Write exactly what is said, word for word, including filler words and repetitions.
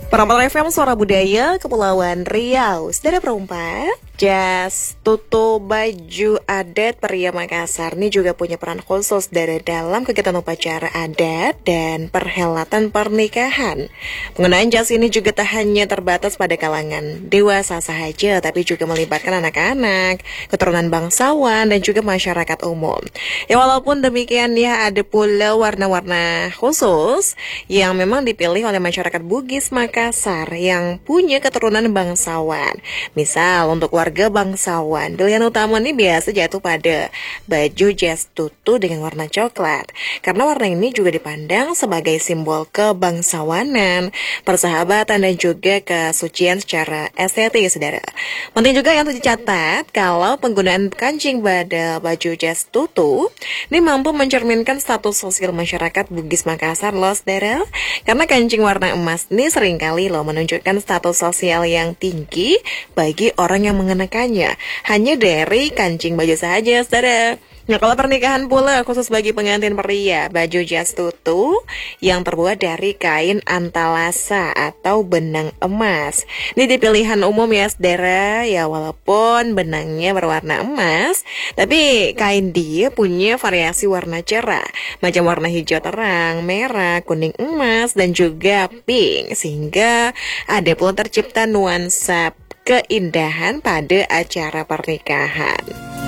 Parameter F M Suara Budaya Kepulauan Riau. Saudara perempat, jas tutu baju adat pria Makassar ini juga punya peran khusus dari dalam kegiatan upacara adat dan perhelatan pernikahan. Penggunaan jas ini juga tak hanya terbatas pada kalangan dewasa saja, tapi juga melibatkan anak-anak, keturunan bangsawan, dan juga masyarakat umum. Ya walaupun demikian ya, ada pula warna-warna khusus yang memang dipilih oleh masyarakat Bugis Makassar yang punya keturunan bangsawan. Misal untuk warga bangsawan, pilihan utama ini biasa jatuh pada baju jas tutu dengan warna coklat, karena warna ini juga dipandang sebagai simbol kebangsawanan, persahabatan, dan juga kesucian secara estetis, saudara. Penting juga yang dicatat kalau penggunaan kancing pada baju jas tutu ini mampu mencerminkan status sosial masyarakat Bugis Makassar loh, saudara. Karena kancing warna emas ini seringkali loh menunjukkan status sosial yang tinggi bagi orang yang mengenakannya. Hanya dari kancing baju saja, saudara. Nah, kalau pernikahan pula khusus bagi pengantin pria, baju jas tutu yang terbuat dari kain antalasa atau benang emas. Ini di pilihan umum ya, saudara. Ya walaupun benangnya berwarna emas, tapi kain dia punya variasi warna cerah, macam warna hijau terang, merah, kuning emas, dan juga pink, sehingga ada pun tercipta nuansa keindahan pada acara pernikahan.